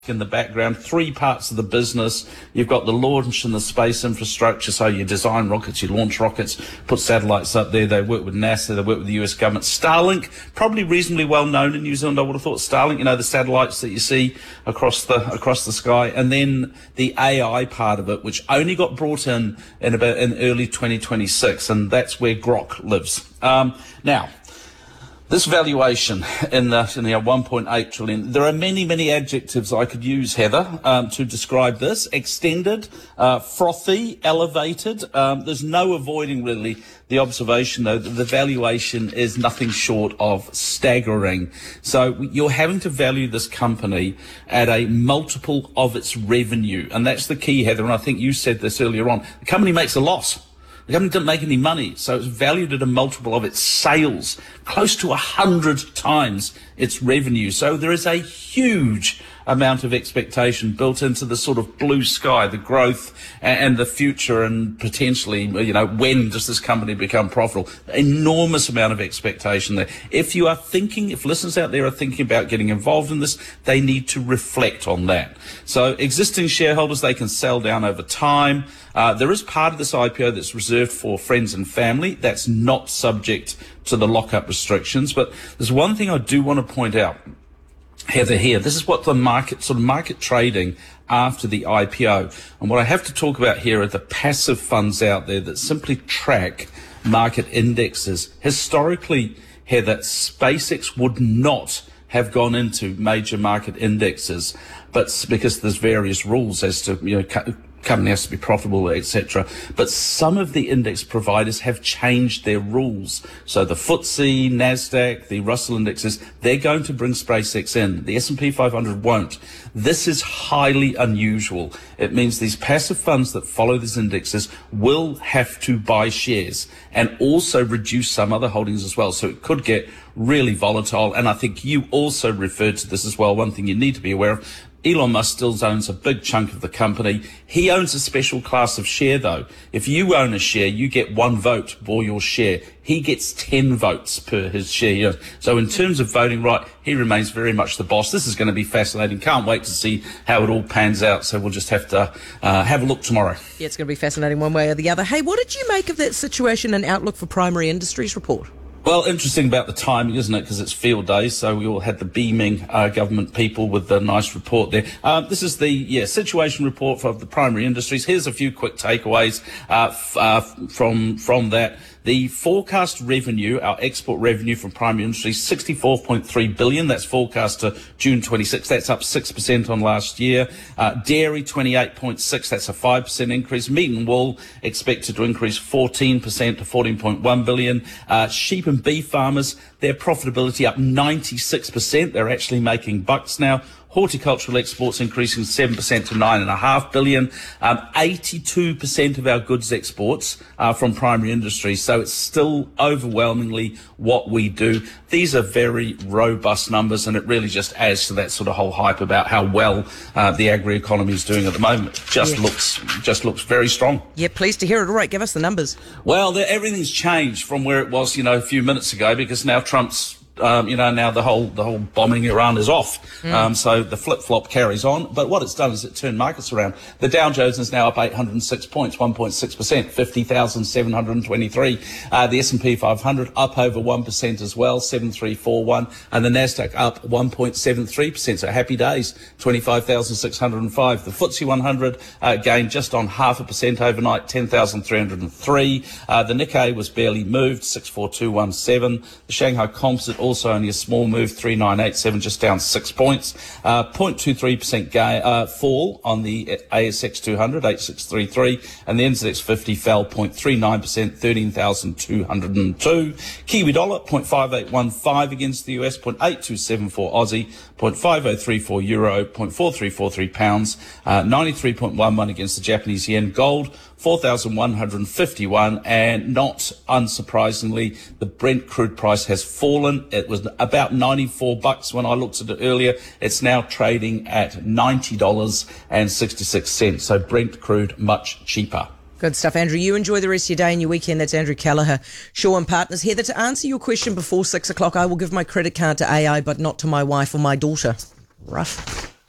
in the background, three parts of the business. You've got the launch and the space infrastructure, so you design rockets, you launch rockets, put satellites up there. They work with NASA, they work with the US government. Starlink, probably reasonably well known in New Zealand, I would have thought. Starlink, you know, the satellites that you see across the sky. And then the AI part of it, which only got brought in early 2026, and that's where Grok lives. Now, this valuation in the 1.8 trillion, there are many adjectives I could use, Heather, to describe this. Extended, frothy, elevated. There's no avoiding really the observation, though, that the valuation is nothing short of staggering. So you're having to value this company at a multiple of its revenue. And that's the key, Heather, and I think you said this earlier on. The company makes a loss. The company didn't make any money, so it's valued at a multiple of its sales, close to 100 times its revenue. So there is a huge amount of expectation built into the sort of blue sky, the growth and the future, and potentially, you know, when does this company become profitable? Enormous amount of expectation there. If listeners out there are thinking about getting involved in this, they need to reflect on that. So existing shareholders, they can sell down over time. There is part of this IPO that's reserved for friends and family. That's not subject to the lockup restrictions. But there's one thing I do want to point out, Heather, here. This is what the market trading after the IPO. And what I have to talk about here are the passive funds out there that simply track market indexes. Historically, Heather, SpaceX would not have gone into major market indexes, but because there's various rules as to, you know, company has to be profitable, etc. But some of the index providers have changed their rules. So the FTSE, NASDAQ, the Russell indexes, they're going to bring SpaceX in. The S&P 500 won't. This is highly unusual. It means these passive funds that follow these indexes will have to buy shares and also reduce some other holdings as well. So it could get really volatile. And I think you also referred to this as well. One thing you need to be aware of, Elon Musk still owns a big chunk of the company. He owns a special class of share, though. If you own a share, you get 1 vote for your share. He gets 10 votes per his share. So in terms of voting right, he remains very much the boss. This is going to be fascinating. Can't wait to see how it all pans out. So we'll just have to have a look tomorrow. Yeah, it's going to be fascinating one way or the other. Hey, what did you make of that situation and outlook for Primary Industries report? Well, interesting about the timing, isn't it? Because it's field days, so we all had the beaming government people with the nice report there. This is the situation report for the Primary Industries. Here's a few quick takeaways from that. The forecast revenue, our export revenue from Primary Industries, 64.3 billion. That's forecast to June 26. That's up 6% on last year. Dairy, 28.6. That's a 5% increase. Meat and wool expected to increase 14% to 14.1 billion. Sheep and beef farmers, their profitability up 96%. They're actually making bucks now. Horticultural exports increasing 7% to 9.5 billion. 82% of our goods exports are from Primary Industries, so it's still overwhelmingly what we do. These are very robust numbers, and it really just adds to that sort of whole hype about how well the agri-economy is doing at the moment. Just looks very strong. Yeah, pleased to hear it. All right, give us the numbers. Well, everything's changed from where it was, a few minutes ago, because now Trump's now the whole bombing Iran is off. So the flip-flop carries on. But what it's done is it turned markets around. The Dow Jones is now up 806 points, 1.6%, 50,723. The S&P 500 up over 1% as well, 7341. And the NASDAQ up 1.73%. So happy days, 25,605. The FTSE 100 gained just on 0.5% overnight, 10,303. The Nikkei was barely moved, 64217. The Shanghai Composite also only a small move, 3987, just down 6 points. 0.23% fall on the ASX 200, 8633, and the NZX 50 fell 0.39%, 13,202. Kiwi dollar, 0.5815 against the US, 0.8274 Aussie, 0.5034 euro, 0.4343 pounds, 93.11 against the Japanese yen. Gold, 4,151, and not unsurprisingly, the Brent crude price has fallen. It was about $94 when I looked at it earlier. It's now trading at $90.66. So Brent crude much cheaper. Good stuff, Andrew. You enjoy the rest of your day and your weekend. That's Andrew Kelleher, Shaw and Partners. Heather, to answer your question before 6 o'clock, I will give my credit card to AI, but not to my wife or my daughter. Rough.